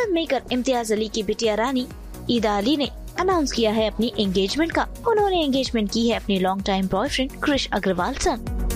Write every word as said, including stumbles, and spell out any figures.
Film maker Imtiaz Ali की बिटिया रानी ईदा अली ने अनाउंस किया है अपनी एंगेजमेंट का। उन्होंने एंगेजमेंट की है अपने long time boyfriend Krrish Agarwal संग।